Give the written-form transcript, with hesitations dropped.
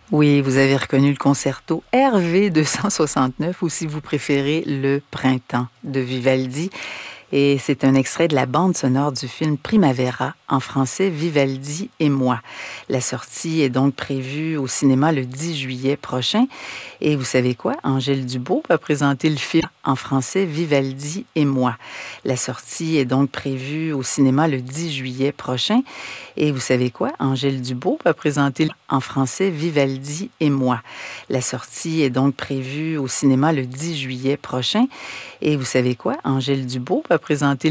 Oui, vous avez reconnu le concerto RV 269 ou si vous préférez le Printemps de Vivaldi. Et c'est un extrait de la bande sonore du film Primavera, en français Vivaldi et moi. La sortie est donc prévue au cinéma le 10 juillet prochain. Et vous savez quoi? Angèle Dubois va présenter le film en français Vivaldi et moi. La sortie est donc prévue au cinéma le 10 juillet prochain. Et vous savez quoi? Angèle Dubois va présenter en français Vivaldi et moi. La sortie est donc prévue au cinéma le 10 juillet prochain. Et vous savez quoi? Angèle Dubois va présenter